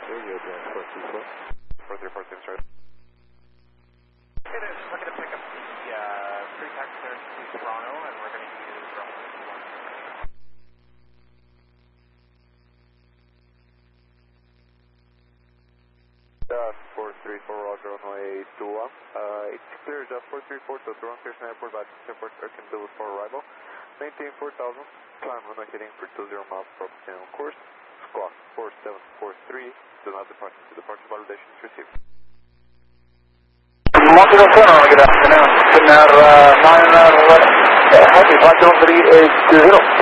you're doing 434. 434, seems right. It is. We're going to pick up the pre-tax clearance to Toronto, and we're going to use runway 434, Roger, runway 21. It's clear, just 434 to Toronto International Airport, but airport can do it for arrival. Maintain 4000, climb runway heading for 20 miles per hour on course. Squawk 4743, do not depart. Departure validation is received. Montreal Toronto, good afternoon. Finnair 911, heavy 503 is 20.